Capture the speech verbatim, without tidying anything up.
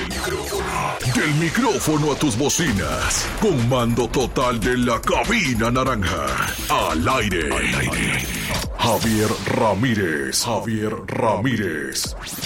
Del micrófono a tus bocinas. Con mando total de la cabina naranja. Al aire. Al aire. Javier Ramírez. Javier Ramírez.